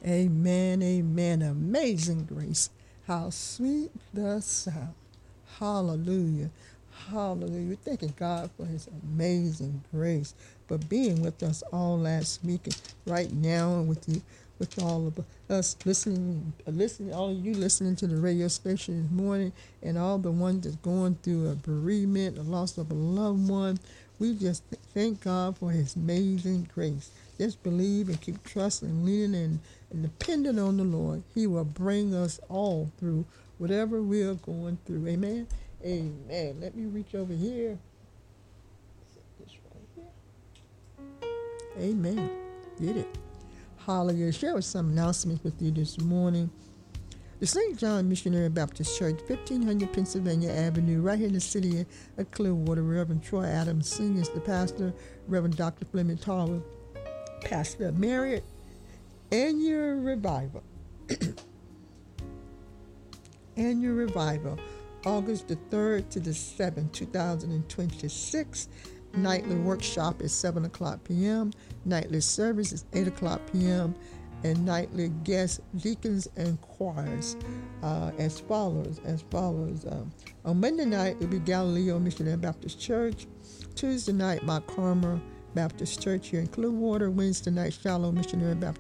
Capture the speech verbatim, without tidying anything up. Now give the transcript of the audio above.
Amen, amen. Amazing grace. How sweet the sound. Hallelujah. Hallelujah. Thanking God for his amazing grace, for being with us all last week and right now, and with you, with all of us listening, listening, all of you listening to the radio station this morning, and all the ones that's going through a bereavement, a loss of a loved one. We just thank God for his amazing grace. Just believe and keep trusting, leaning, and, and depending on the Lord. He will bring us all through whatever we are going through. Amen. Amen. Let me reach over here. Set this right here. Amen. Did it. Hallelujah. Share some announcements with you this morning. The Saint John Missionary Baptist Church, fifteen hundred Pennsylvania Avenue, right here in the city of Clearwater. Reverend Troy Adams Senior is the pastor. Reverend Doctor Fleming Tarver, pastor of Marriott. Annual Revival. Annual Revival, August the third to the seventh, two thousand twenty-six. Nightly workshop is seven o'clock p.m. Nightly service is eight o'clock p.m. And nightly guest deacons and choirs uh, as follows. As follows. Um, on Monday night, it will be Galileo Missionary Baptist Church. Tuesday night, Mount Carmel Baptist Church here in Clearwater. Wednesday night, Shallow Missionary Baptist